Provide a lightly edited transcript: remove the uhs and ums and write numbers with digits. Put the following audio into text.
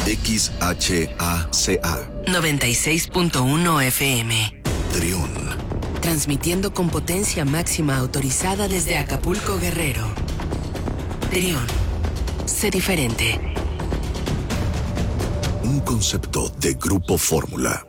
XHACA 96.1 FM. Trión. Transmitiendo con potencia máxima autorizada desde Acapulco, Guerrero. Trión. Sé diferente. Un concepto de Grupo Fórmula.